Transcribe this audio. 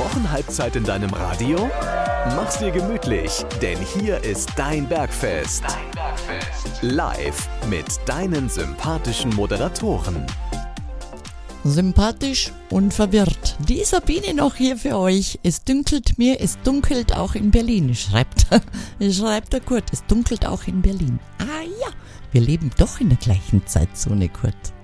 Wochenhalbzeit in deinem Radio? Mach's dir gemütlich, denn hier ist dein Bergfest. Live mit deinen sympathischen Moderatoren. Sympathisch und verwirrt. Die Sabine noch hier für euch. Es dünkelt mir, es dunkelt auch in Berlin, schreibt der Kurt. Es dunkelt auch in Berlin. Ah ja, wir leben doch in der gleichen Zeitzone, Kurt.